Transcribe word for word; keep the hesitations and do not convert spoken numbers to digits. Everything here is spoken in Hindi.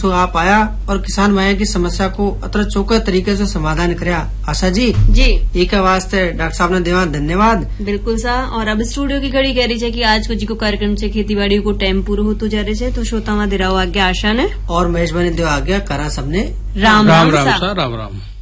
सो आप आया और किसान भाइयों की समस्या को अतर चौके तरीके से समाधान करया। आशा जी जी एक वास्ते डॉक्टर साहब ने देवा धन्यवाद। बिल्कुल सा। और अब स्टूडियो की घड़ी कह रही है कि आज को जी को कार्यक्रम से खेतीबाड़ी को टाइम पूरा होतो जा रहे है, तो श्रोता दे रहा आज्ञा आशा ने और महेश भाई ने देवा आज्ञा करा सबने राम राम राम राम सा राम राम।